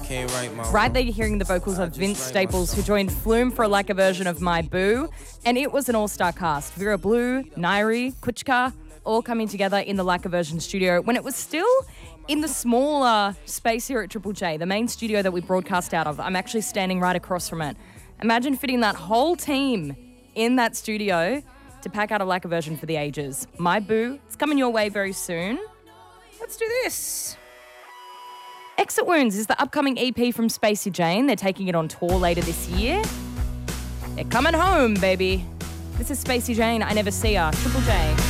Right there, you're hearing the vocals of Vince Staples, who joined Flume for a Lacquer version of My Boo. And it was an all-star cast. Vera Blue, Nairi, Kuchka, all coming together in the Lacquer version studio when it was still in the smaller space here at Triple J, the main studio that we broadcast out of. I'm actually standing right across from it. Imagine fitting that whole team in that studio to pack out a Lacquer version for the ages. My Boo, it's coming your way very soon. Let's do this. Exit Wounds is the upcoming EP from Spacey Jane. They're taking it on tour later this year. They're coming home, baby. This is Spacey Jane, I Never See Her, Triple J.